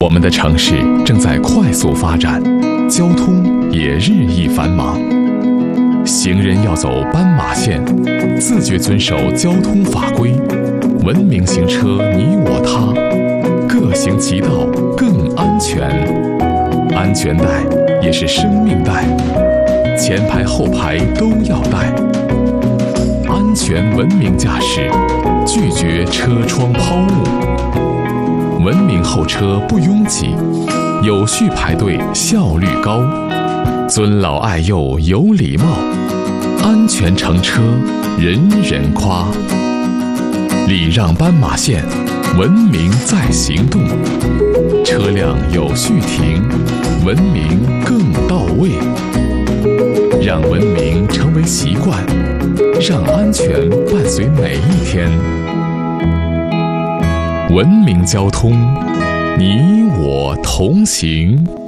我们的城市正在快速发展，交通也日益繁忙。行人要走斑马线，自觉遵守交通法规，文明行车你我他，各行其道更安全。安全带也是生命带，前排后排都要带。安全文明驾驶，拒绝车窗抛物。文明候车不拥挤，有序排队效率高，尊老爱幼有礼貌，安全乘车人人夸。礼让斑马线，文明在行动，车辆有序停，文明更到位。让文明成为习惯，让安全伴随每一天。文明交通，你我同行。